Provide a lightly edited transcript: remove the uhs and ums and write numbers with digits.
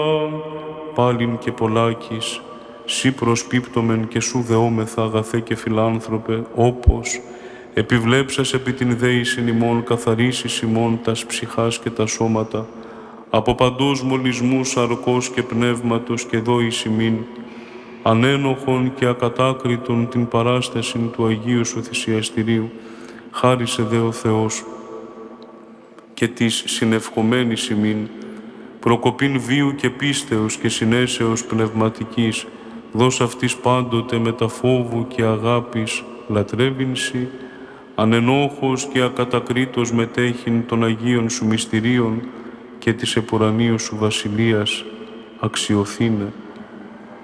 Πάλιν και πολλάκις, σύ προσπίπτομεν και σου δεόμεθα αγαθέ και φιλάνθρωπε, όπως επιβλέψας επί την δέησιν ημών καθαρίσεις ημών τας ψυχάς και τα σώματα, από παντός μολυσμούς αρκός και πνεύματος και δόης ημίν, ανένοχον και ακατάκριτον την παράστασιν του Αγίου Σου θυσιαστηρίου, χάρισε δε ο Θεός και της συνευχομένης ημίν, προκοπήν βίου και πίστεως και συνέσεως πνευματικής, δώσ' αυτής πάντοτε με τα φόβου και αγάπης λατρεύεινση, ανενόχος και ακατακρίτως μετέχειν των Αγίων Σου μυστηρίων και της επουρανίου Σου βασιλείας αξιοθήνε.